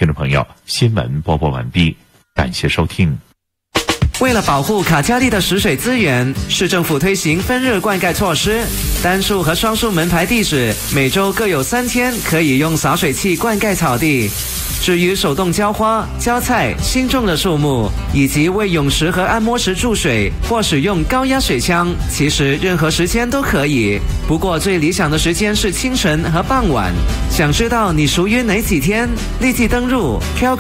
听众朋友，新闻播报完毕，感谢收听。 为了保护卡加利的食水资源，市政府推行分日灌溉措施。单数和双数门牌地址每周各有3天可以用洒水器灌溉草地。至于手动浇花、浇菜、新种的树木，以及为泳池和按摩池注水或使用高压水枪，其实任何时间都可以。不过最理想的时间是清晨和傍晚。想知道你属于哪几天？立即登入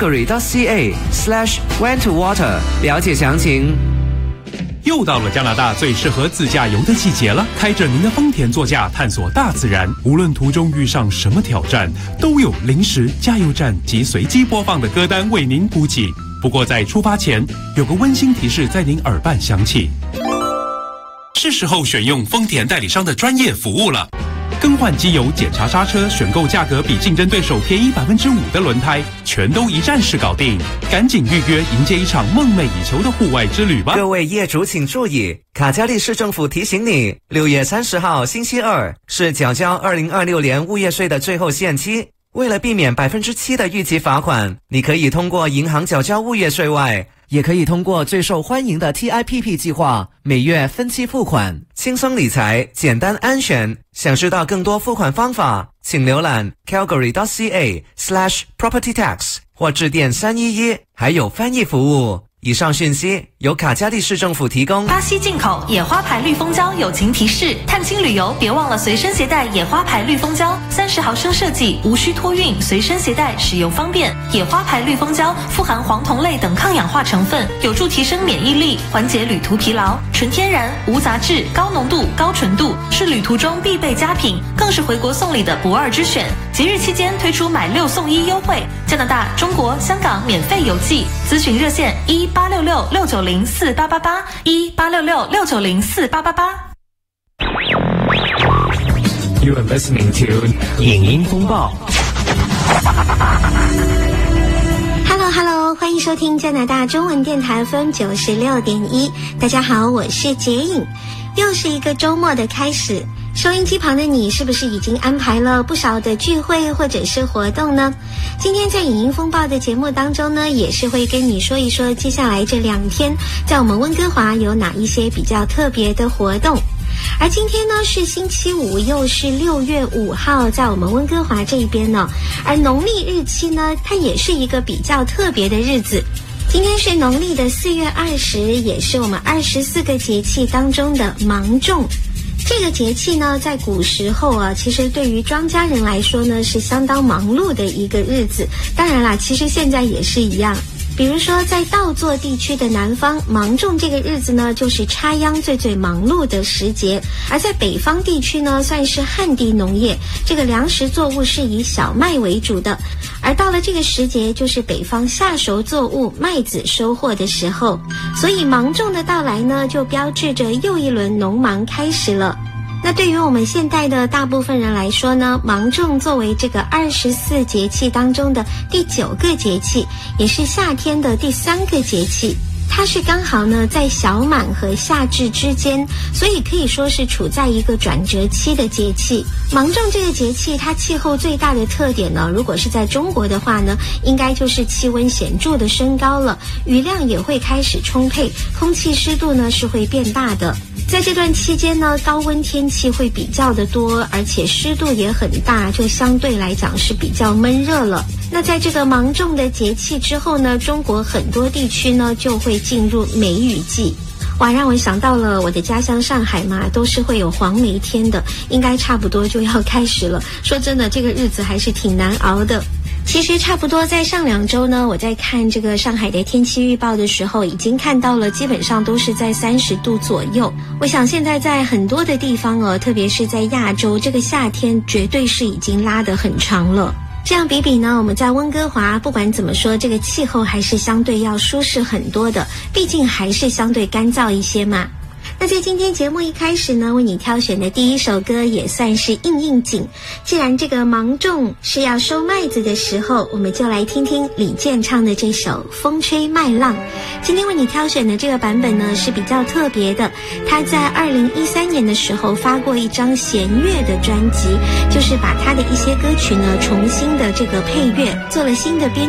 calgary.ca/when-to-water 了解详情。 又到了加拿大最适合自驾游的季节了，开着您的丰田座驾探索大自然，无论途中遇上什么挑战，都有临时加油站及随机播放的歌单为您补给。不过在出发前，有个温馨提示在您耳畔响起，是时候选用丰田代理商的专业服务了。更换机油、检查刹车、选购价格比竞争对手便宜5%的轮胎，全都一站式搞定。赶紧预约，迎接一场梦寐以求的户外之旅吧！ 各位业主请注意，卡加利市政府提醒你，6月30号星期二是缴交2026年物业税的最后限期。为了避免7%的预期罚款，你可以通过银行缴交物业税外，也可以通过最受欢迎的 TIPP 计划，每月分期付款，轻松理财，简单安全。想知道更多付款方法，请浏览 calgary.ca/property-tax 或致电311，还有翻译服务。以上讯息由卡加利市政府提供。 巴西进口野花牌绿蜂胶友情提示：探亲旅游别忘了随身携带野花牌绿蜂胶，30毫升设计，无需托运，随身携带，使用方便。野花牌绿蜂胶富含黄酮类等抗氧化成分，有助提升免疫力，缓解旅途疲劳。纯天然，无杂质，高浓度、高纯度，是旅途中必备佳品，更是回国送礼的不二之选。节日期间推出买6送1优惠，加拿大、中国、香港免费邮寄。咨询热线1866-690-4888 1866-690-4888。 You are listening to 影音风暴。 Hello， 欢迎收听加拿大中文电台 FM 96.1。大家好，我是洁颖。又是一个周末的开始，收音机旁的你是不是已经安排了不少的聚会或者是活动呢？今天在影音风暴的节目当中呢，也是会跟你说一说接下来这2天在我们温哥华有哪一些比较特别的活动。而今天呢是星期五，又是6月5号，在我们温哥华这边呢。而农历日期呢，它也是一个比较特别的日子。今天是农历的4月20，也是我们24个节气当中的芒种。这个节气呢，在古时候啊，其实对于庄稼人来说呢，是相当忙碌的一个日子。当然啦，其实现在也是一样。比如说在稻作地区的南方，芒种这个日子呢，就是插秧最忙碌的时节。而在北方地区呢，算是旱地农业，这个粮食作物是以小麦为主的。而到了这个时节，就是北方夏熟作物麦子收获的时候，所以芒种的到来呢，就标志着又一轮农忙开始了。那对于我们现代的大部分人来说呢，芒种作为这个24节气当中的第9个节气，也是夏天的第3个节气。它是刚好呢在小满和夏至之间，所以可以说是处在一个转折期的节气。芒种这个节气，它气候最大的特点呢，如果是在中国的话呢，应该就是气温显著的升高了，雨量也会开始充沛，空气湿度呢是会变大的。在这段期间呢，高温天气会比较的多，而且湿度也很大，就相对来讲是比较闷热了。那在这个芒种的节气之后呢，中国很多地区呢就会进入梅雨季。哇，让我想到了我的家乡上海嘛，都是会有黄梅天的，应该差不多就要开始了。说真的，这个日子还是挺难熬的。其实差不多在上2周呢，我在看这个上海的天气预报的时候，已经看到了基本上都是在30度左右。我想现在在很多的地方特别是在亚洲，这个夏天绝对是已经拉得很长了。这样比比呢，我们在温哥华不管怎么说，这个气候还是相对要舒适很多的，毕竟还是相对干燥一些嘛。那在今天节目一开始呢，为你挑选的第一首歌也算是应景。既然这个芒种是要收麦子的时候，我们就来听听李健唱的这首《风吹麦浪》。今天为你挑选的这个版本呢是比较特别的，他在2013年的时候发过一张弦乐的专辑，就是把他的一些歌曲呢重新的这个配乐做了新的编